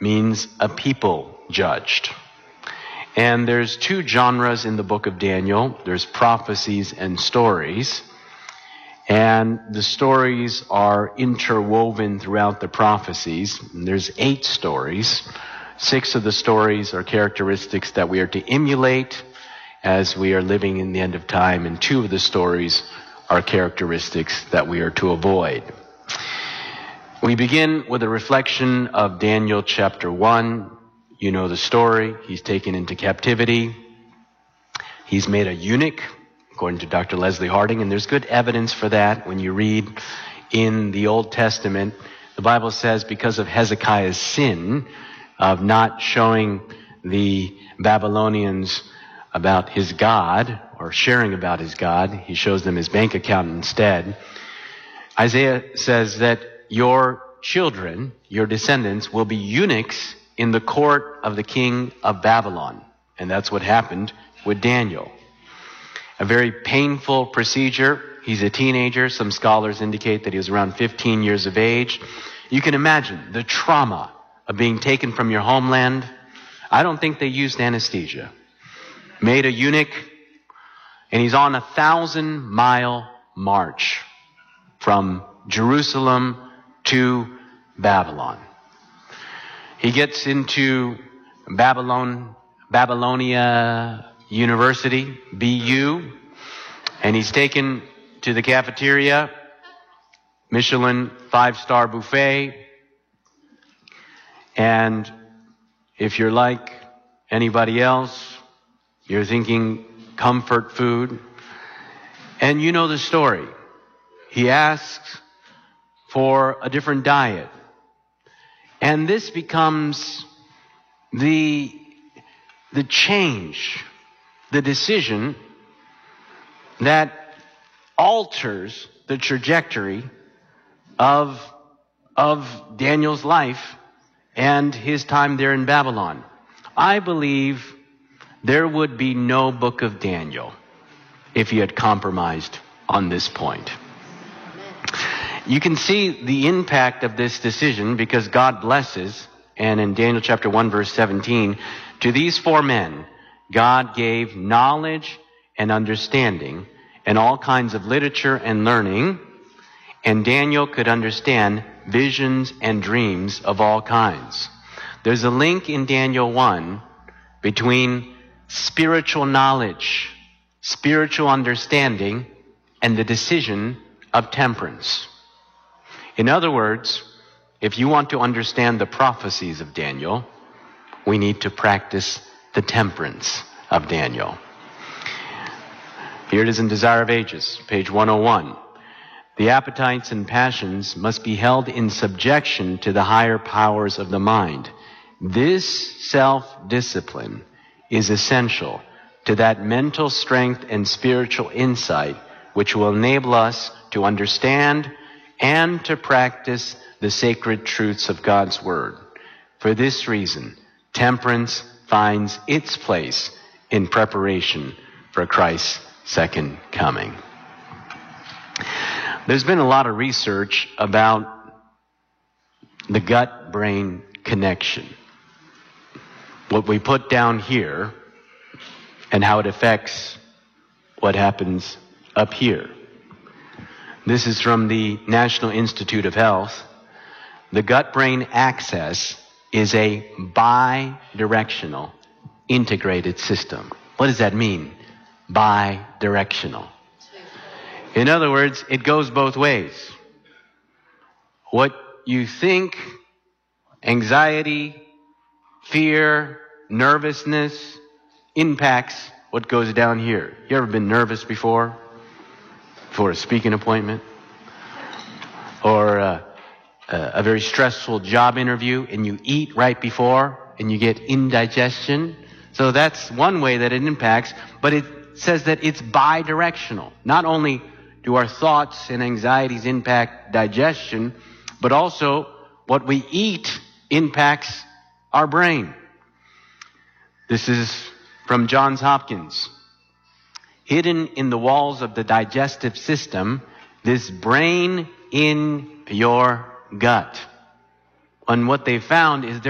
means a people judged. And there's two genres in the book of Daniel. There's prophecies and stories. And the stories are interwoven throughout the prophecies. And there's 8 stories. 6 of the stories are characteristics that we are to emulate as we are living in the end of time. And 2 of the stories are characteristics that we are to avoid. We begin with a reflection of Daniel chapter 1. You know the story. He's taken into captivity. He's made a eunuch, according to Dr. Leslie Harding, and there's good evidence for that when you read in the Old Testament. The Bible says because of Hezekiah's sin of not showing the Babylonians about his God, or sharing about his God, he shows them his bank account instead. Isaiah says that your children, your descendants, will be eunuchs in the court of the king of Babylon. And that's what happened with Daniel. A very painful procedure. He's a teenager. Some scholars indicate that he was around 15 years of age. You can imagine the trauma of being taken from your homeland. I don't think they used anesthesia. Made a eunuch, and he's on a 1,000-mile march from Jerusalem to Babylon. He gets into Babylonia University, BU, and he's taken to the cafeteria, Michelin 5-star buffet. And if you're like anybody else, you're thinking comfort food. And you know the story. He asks for a different diet. And this becomes the change, the decision that alters the trajectory of Daniel's life and his time there in Babylon. I believe there would be no book of Daniel if he had compromised on this point. You can see the impact of this decision because God blesses, and in Daniel chapter 1 verse 17, to these 4 men, God gave knowledge and understanding and all kinds of literature and learning, and Daniel could understand visions and dreams of all kinds. There's a link in Daniel 1 between spiritual knowledge, spiritual understanding, and the decision of temperance. In other words, if you want to understand the prophecies of Daniel, we need to practice the temperance of Daniel. Here it is in Desire of Ages, page 101. The appetites and passions must be held in subjection to the higher powers of the mind. This self-discipline is essential to that mental strength and spiritual insight which will enable us to understand and to practice the sacred truths of God's Word. For this reason, temperance finds its place in preparation for Christ's second coming. There's been a lot of research about the gut-brain connection. What we put down here and how it affects what happens up here. This is from the National Institute of Health. The gut-brain axis is a bi-directional integrated system. What does that mean? Bi-directional. In other words, it goes both ways. What you think, anxiety, fear, nervousness, impacts what goes down here. You ever been nervous before a speaking appointment? Or a very stressful job interview, and you eat right before, and you get indigestion? So that's one way that it impacts, but it says that it's bi-directional. Not only do our thoughts and anxieties impact digestion, but also what we eat impacts our brain. This is from Johns Hopkins. Hidden in the walls of the digestive system, this brain in your gut. And what they found is